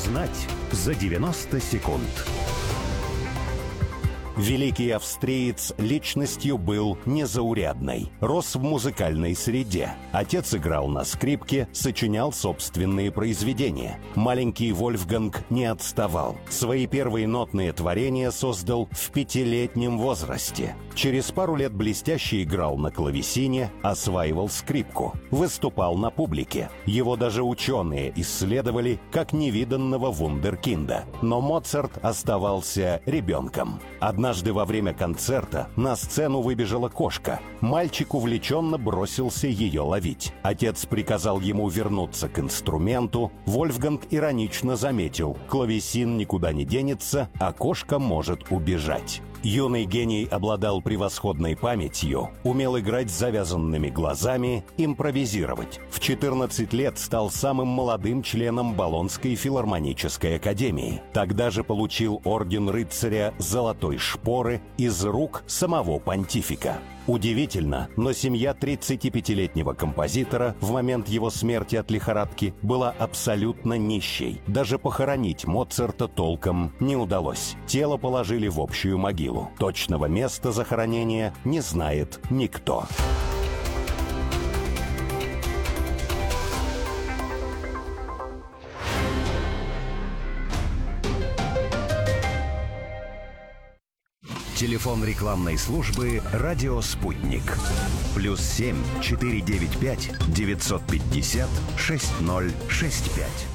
Узнать за 90 секунд. Великий австриец личностью был незаурядной. Рос в музыкальной среде. Отец играл на скрипке, сочинял собственные произведения. Маленький Вольфганг не отставал. Свои первые нотные творения создал в 5-летнем возрасте. Через пару лет блестяще играл на клавесине, осваивал скрипку. Выступал на публике. Его даже ученые исследовали как невиданного вундеркинда. Но Моцарт оставался ребенком. Однажды во время концерта на сцену выбежала кошка. Мальчик увлеченно бросился ее ловить. Отец приказал ему вернуться к инструменту. Вольфганг иронично заметил: клавесин никуда не денется, а кошка может убежать. Юный гений обладал превосходной памятью, умел играть с завязанными глазами, импровизировать. В 14 лет стал самым молодым членом Болонской филармонической академии. Тогда же получил орден рыцаря Золотой Шпоры из рук самого понтифика. Удивительно, но семья 35-летнего композитора в момент его смерти от лихорадки была абсолютно нищей. Даже похоронить Моцарта толком не удалось. Тело положили в общую могилу. Точного места захоронения не знает никто. Телефон рекламной службы «Радио Спутник». +7 495 950 6065.